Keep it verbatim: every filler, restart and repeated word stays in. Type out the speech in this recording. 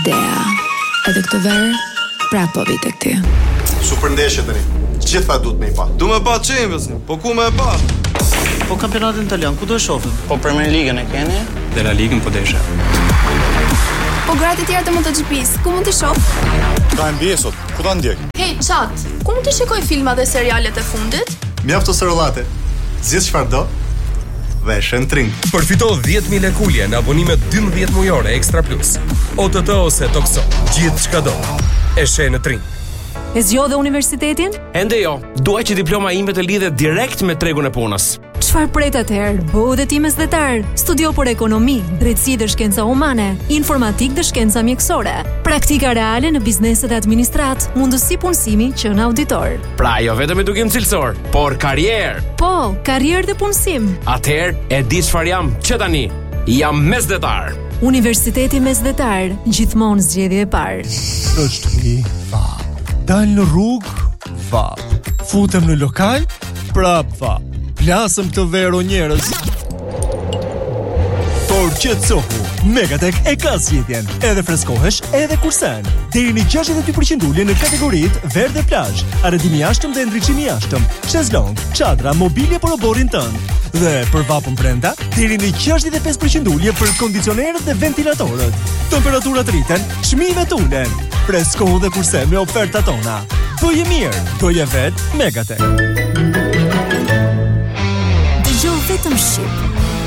idea. Edhe këtë verë, prapë po vi tek ti. Super ndeshje tani. Gjitha duhet me i pa. Du me pa Champions, po ku me e pa? Po kampionatin italian, ku do e shohim? Po Premier Ligën e keni? Dhe La Ligën po desha. Po gratë tjerë të MotoGP-s, ku mund t'i shoh? Ka N B A sot, ku ta ndjek? Hey, chat, ku mund t'i shikoj filma dhe serialet e fundit? Mjafto serolate. Zgjidh çfarë do? Veshën Tring. Përfito dhjetë mijë lekë ulje në abonimet dymbëdhjetë mujore Extra Plus. O T T ose Tokso, gjithë çka do. E sheh në Tring. E zgjodhe universitetin? Ende jo, dua që diploma ime të lidhet direkt me tregun e punës. Çfarë pret atëherë? Bëu dhe ti mesdhetar. Studio për ekonomi, drejtësi dhe shkenca humane, informatik dhe shkenca mjekësore, praktika reale në bizneset e administrat, mundësi punësimi që në auditor. Pra jo vetëm edukim cilësor, por karrierë. Po, karrierë dhe punësim. Atëherë e di çfarë jam që tani. Jam mesdhetar. Universiteti Mesdhetar, gjithmonë zgjedhje e parë. Në shtëpi, vap. Dal në rrugë, vap. Futem në lokal, prap vap. Plasëm këtë vero njerëz. Por qetësohu, Megatek e ka zgjidhjen. Edhe freskohesh, edhe kursen. Deri në gjashtëdhjetë e dy përqind ulje në kategoritë ver dhe plazh, arretimi jashtëm dhe ndriçimi jashtëm, shezlong, çadra, mobilje për oborrin tënd. Dhe për vapën brenda, deri në gjashtëdhjetë e pesë përqind ulje për kondicionerët dhe ventilatorët. Temperaturat rriten, çmimet ulen. Freskohu dhe kurse me ofertat tona. Bëje mirë, bëje vet Megatek. Dëgjoj vetëm shqip.